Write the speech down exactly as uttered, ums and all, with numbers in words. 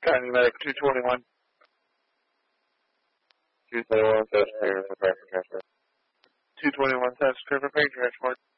County Medic two twenty-one. two twenty-one, South Clear, prepare for transport. two twenty-one, South Clear, prepare for transport.